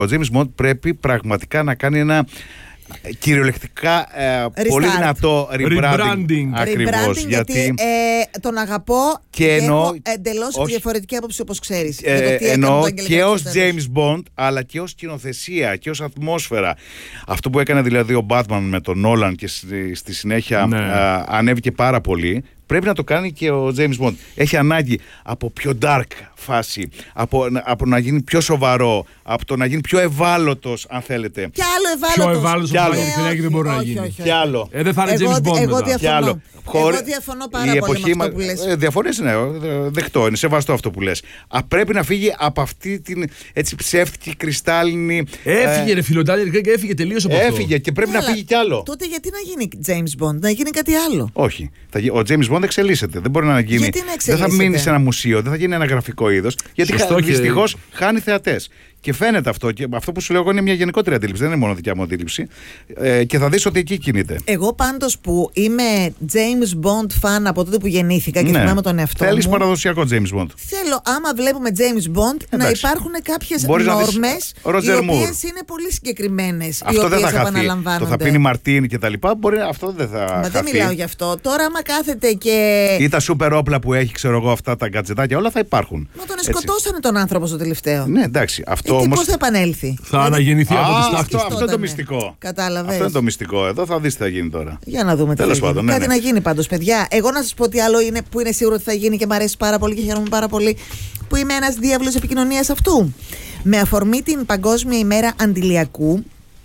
ο James Bond πρέπει πραγματικά να κάνει ένα κυριολεκτικά πολύ δυνατό rebranding. Ακριβώς. Γιατί τον αγαπώ και έχω εντελώς διαφορετική άποψη, όπως ξέρεις. Εννοώ και ως James Bond, αλλά και ως σκηνοθεσία και ως ατμόσφαιρα. Αυτό που έκανε δηλαδή ο Batman με τον Nolan και στη συνέχεια ανέβηκε πάρα πολύ. Πρέπει να το κάνει και ο James Bond. Έχει ανάγκη από πιο dark φάση, από να γίνει πιο σοβαρό, από το να γίνει πιο ευάλωτος, αν θέλετε. Κι άλλο ευάλωτος. Πιο ευάλωτος δεν μπορεί να γίνει. Κι άλλο. Δεν θα είναι James Bond μετά. Εγώ διαφωνώ πάρα πολύ με αυτό που λες. Διαφωνείς, ναι, δεκτό, είναι σεβαστό αυτό που λες. Πρέπει να φύγει από αυτή την έτσι ψεύτικη, κρυστάλλινη. Έφυγε ρε φιλοτάλη, έφυγε τελείως από αυτό. Έφυγε και πρέπει να φύγει κι άλλο. Τότε γιατί να γίνει James Bond, να γίνει κάτι άλλο? Όχι. Ο James Bond εξελίσσεται. Δεν μπορεί να γίνει. Γιατί να εξελίσσεται? Δεν θα μείνει σε ένα μουσείο, δεν θα γίνει ένα γραφικό είδος. Γιατί δυστυχώς χάνει θεατές. Και φαίνεται αυτό. Και αυτό που σου λέω εγώ είναι μια γενικότερη αντίληψη. Δεν είναι μόνο δικιά μου αντίληψη. Και θα δεις ότι εκεί κινείται. Εγώ πάντως που είμαι James Bond fan από τότε που γεννήθηκα και θυμάμαι τον εαυτό μου. Θέλεις παραδοσιακό James Bond. Θέλω, άμα βλέπουμε James Bond, να υπάρχουν κάποιες νόρμες οι οποίες είναι πολύ συγκεκριμένες. Αυτό δεν θα χαθεί. Το θα πίνει Μαρτίνι και τα λοιπά. Αυτό δεν θα χαθεί. Μα δεν μιλάω γι' αυτό. Τώρα, άμα κάθεται και. Ή τα σούπερ όπλα που έχει, ξέρω εγώ, αυτά τα γκατζετάκια, όλα θα υπάρχουν. Μα τον σκοτώσανε τον άνθρωπο στο τελευταίο. Ναι, εντάξει. Και πώς θα επανέλθει? Θα αναγεννηθεί από τις τάχτες. Αυτό είναι το μυστικό. Κατάλαβες. Αυτό είναι το μυστικό. Εδώ θα δεις τι θα γίνει τώρα. Για να δούμε τι θα γίνει. Κάτι να γίνει πάντως, παιδιά. Εγώ να σας πω τι άλλο είναι που είναι σίγουρο ότι θα γίνει και μου αρέσει πάρα πολύ και χαίρομαι πάρα πολύ που είμαι ένας διάβλος επικοινωνίας αυτού. Με αφορμή την Παγκόσμια ημέρα Αντιλιακού,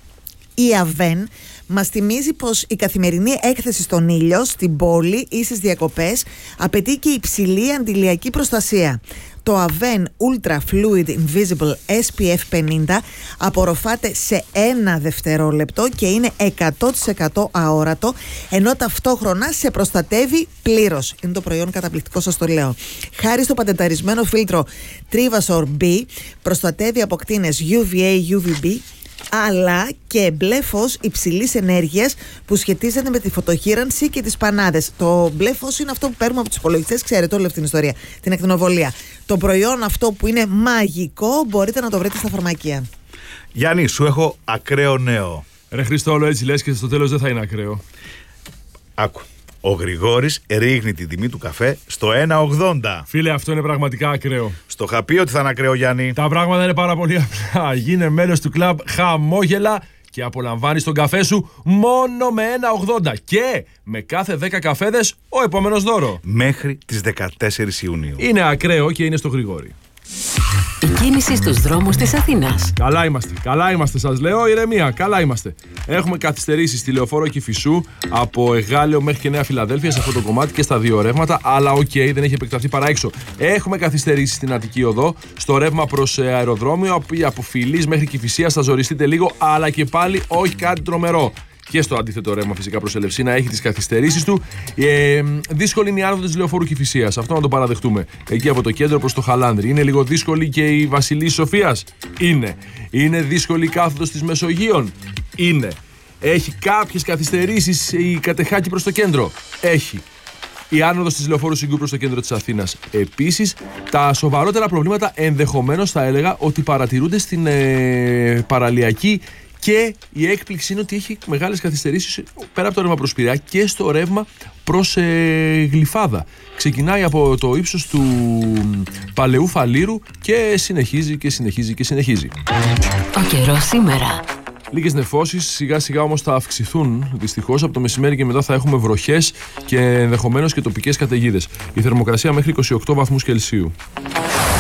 η ΑΒΕΝ μας θυμίζει πως η καθημερινή έκθεση στον ήλιο, στην πόλη ή στις διακοπές απαιτεί και υψηλή αντιλιακή προστασία. Το Aven Ultra Fluid Invisible SPF 50 απορροφάται σε 1 δευτερόλεπτο και είναι 100% αόρατο, ενώ ταυτόχρονα σε προστατεύει πλήρως. Είναι το προϊόν καταπληκτικό, σας το λέω. Χάρη στο πατενταρισμένο φίλτρο Trivasor B, προστατεύει από ακτίνες UVA, UVB, αλλά και μπλε φως υψηλής ενέργειας που σχετίζεται με τη φωτοχύρανση και τις πανάδες. Το μπλε φως είναι αυτό που παίρνουμε από τους υπολογιστές, ξέρετε όλη αυτή την ιστορία, την ακτινοβολία. Το προϊόν αυτό που είναι μαγικό μπορείτε να το βρείτε στα φαρμακεία. Γιάννη, σου έχω ακραίο νέο. Ρε Χριστόλο, έτσι λες και στο τέλος δεν θα είναι ακραίο. Άκου. Ο Γρηγόρης ρίχνει την τιμή του καφέ στο 1,80. Φίλε, αυτό είναι πραγματικά ακραίο. Στο είχα πει ότι θα είναι ακραίο, Γιάννη. Τα πράγματα είναι πάρα πολύ απλά. Γίνε μέλος του κλαμπ χαμόγελα και απολαμβάνεις τον καφέ σου μόνο με 1,80. Και με κάθε 10 καφέδες ο επόμενος δώρο. Μέχρι τις 14 Ιουνίου. Είναι ακραίο και είναι στο Γρηγόρη. Η κίνηση στους δρόμους της Αθήνας. Καλά είμαστε, σας λέω, ηρεμία, καλά είμαστε. Έχουμε καθυστερήσεις στη λεωφόρο Κηφισού από Εγάλεο μέχρι και Νέα Φιλαδέλφια σε αυτό το κομμάτι και στα δύο ρεύματα, αλλά δεν έχει επεκταθεί παρά έξω. Έχουμε καθυστερήσεις στην Αττική Οδό, στο ρεύμα προς αεροδρόμιο, από Φιλής μέχρι Κηφισίας θα ζοριστείτε λίγο, αλλά και πάλι όχι κάτι τρομερό. Και στο αντίθετο ρεύμα φυσικά προς Ελευσίνα έχει τις καθυστερήσεις του. Δύσκολη είναι η άνοδο της λεωφόρου Κηφισίας. Αυτό να το παραδεχτούμε. Εκεί από το κέντρο προς το Χαλάνδρι. Είναι λίγο δύσκολη και η Βασιλής Σοφίας. Είναι δύσκολη η κάθοδος της Μεσογείων. Έχει κάποιες καθυστερήσεις η Κατεχάκη προς το κέντρο. Έχει. Η άνοδος της λεωφόρου Συγκού προς το κέντρο της Αθήνας. Επίσης, τα σοβαρότερα προβλήματα ενδεχομένως θα έλεγα ότι παρατηρούνται στην παραλιακή. Και η έκπληξη είναι ότι έχει μεγάλες καθυστερήσεις πέρα από το ρεύμα προς Πειραιά και στο ρεύμα προς Γλυφάδα. Ξεκινάει από το ύψος του Παλαιού Φαλήρου και συνεχίζει. Ο καιρός σήμερα. Λίγες νεφώσεις, σιγά σιγά όμως θα αυξηθούν δυστυχώς. Από το μεσημέρι και μετά θα έχουμε βροχές και ενδεχομένως και τοπικές καταιγίδες. Η θερμοκρασία μέχρι 28 βαθμούς Κελσίου.